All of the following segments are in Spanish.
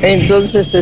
Entonces,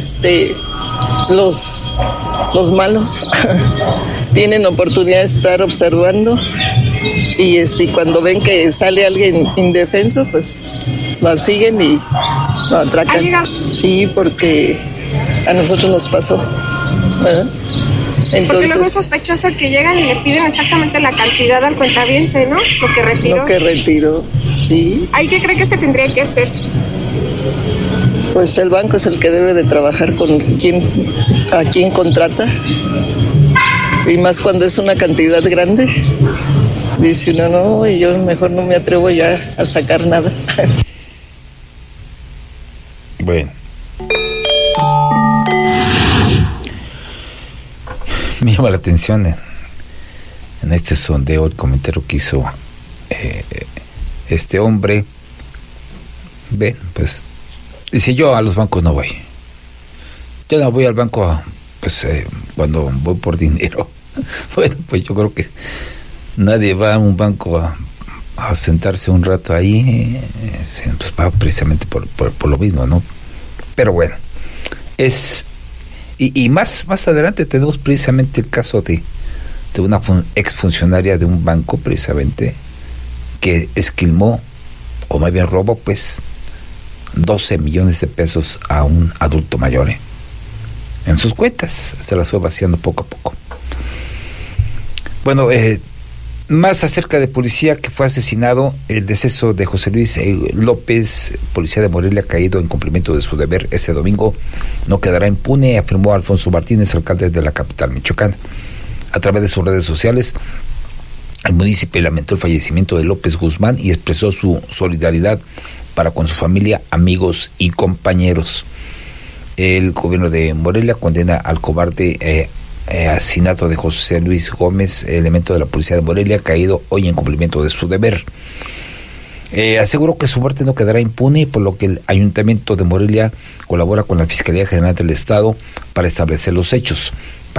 los malos tienen oportunidad de estar observando y cuando ven que sale alguien indefenso, pues lo siguen y lo atracan. Sí, porque a nosotros nos pasó, ¿verdad? Entonces, porque luego es sospechoso que llegan y le piden exactamente la cantidad al cuentaviente, ¿no? Lo que retiró, sí. ¿Ahí qué cree que se tendría que hacer? Pues el banco es el que debe de trabajar con a quién contrata. Y más cuando es una cantidad grande. Dice uno, no, y yo mejor no me atrevo ya a sacar nada. Bueno. Me llama la atención en este sondeo el comentario que hizo este hombre. Ven, pues dice, yo a los bancos no voy. Yo no voy al banco cuando voy por dinero. Bueno, pues yo creo que nadie va a un banco a sentarse un rato ahí, pues va precisamente por lo mismo, ¿no? Pero bueno, y más adelante tenemos precisamente el caso de una exfuncionaria de un banco, precisamente, que esquilmó, o más bien robó, pues, 12 millones de pesos a un adulto mayor, en sus cuentas. Se las fue vaciando poco a poco. Bueno, más acerca de policía que fue asesinado, el deceso de José Luis López, policía de Morelia, caído en cumplimiento de su deber este domingo, no quedará impune, afirmó Alfonso Martínez, alcalde de la capital michoacana. A través de sus redes sociales, el municipio lamentó el fallecimiento de López Guzmán y expresó su solidaridad para con su familia, amigos y compañeros. El gobierno de Morelia condena al cobarde asesinato de José Luis Gómez, elemento de la policía de Morelia, caído hoy en cumplimiento de su deber. Aseguró que su muerte no quedará impune, por lo que el Ayuntamiento de Morelia colabora con la Fiscalía General del Estado para esclarecer los hechos.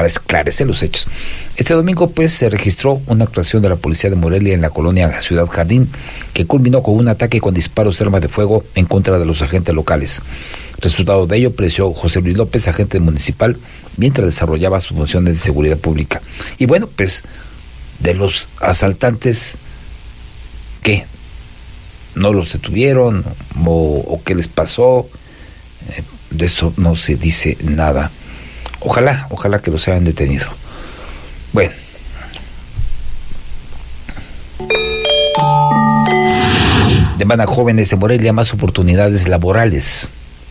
Este domingo, pues, se registró una actuación de la policía de Morelia en la colonia Ciudad Jardín, que culminó con un ataque con disparos de arma de fuego en contra de los agentes locales. Resultado de ello, pereció José Luis López, agente municipal, mientras desarrollaba sus funciones de seguridad pública. Y bueno, pues, de los asaltantes, ¿qué? ¿No los detuvieron? ¿O qué les pasó? De eso no se dice nada. Ojalá que los hayan detenido. Bueno. Demandan jóvenes de Morelia más oportunidades laborales.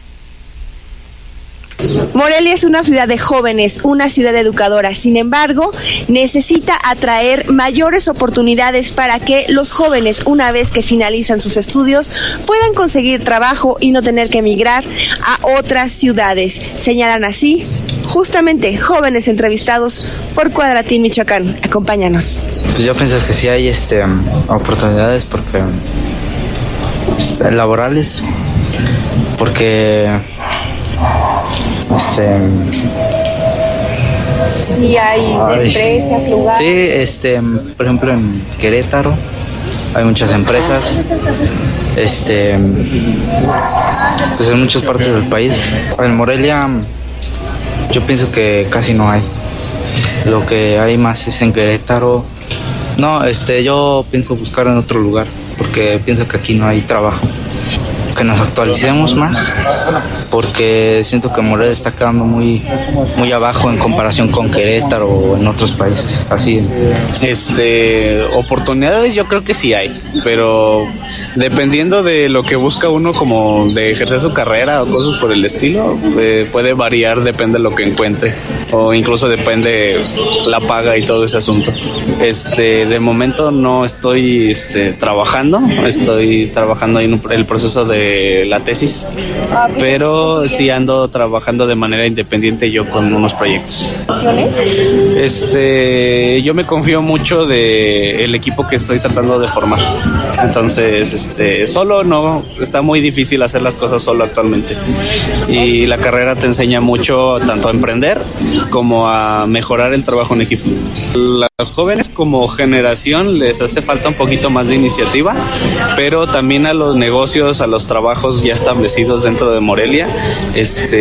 Morelia es una ciudad de jóvenes, una ciudad educadora. Sin embargo, necesita atraer mayores oportunidades para que los jóvenes, una vez que finalizan sus estudios, puedan conseguir trabajo y no tener que emigrar a otras ciudades. Señalan así justamente jóvenes entrevistados por Cuadratín Michoacán. Acompáñanos. Pues yo pienso que sí hay oportunidades porque laborales, porque sí hay empresas, lugares. Sí, por ejemplo en Querétaro hay muchas empresas, pues en muchas partes del país. En Morelia yo pienso que casi no hay. Lo que hay más es en Querétaro. No, yo pienso buscar en otro lugar porque pienso que aquí no hay trabajo. Que nos actualicemos más, porque siento que Morelia está quedando muy abajo en comparación con Querétaro o en otros países. Así. Oportunidades yo creo que sí hay, pero dependiendo de lo que busca uno, como de ejercer su carrera o cosas por el estilo, puede variar, depende de lo que encuentre, o incluso depende la paga y todo ese asunto. De momento no estoy trabajando, estoy trabajando en el proceso de la tesis, pero sí ando trabajando de manera independiente yo con unos proyectos. Yo me confío mucho del equipo que estoy tratando de formar, entonces solo no, está muy difícil hacer las cosas solo actualmente, y la carrera te enseña mucho tanto a emprender como a mejorar el trabajo en equipo. Los jóvenes como generación les hace falta un poquito más de iniciativa, pero también a los negocios, a los trabajos ya establecidos dentro de Morelia,